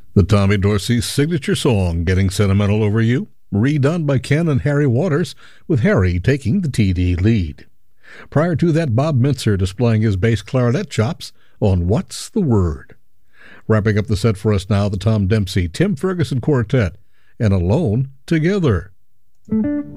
The Tommy Dorsey signature song, Getting Sentimental Over You, redone by Ken and Harry Waters, with Harry taking the TD lead. Prior to that, Bob Mintzer displaying his bass clarinet chops on What's the Word. Wrapping up the set for us now, the Tom Dempsey, Tim Ferguson Quartet, and Alone Together.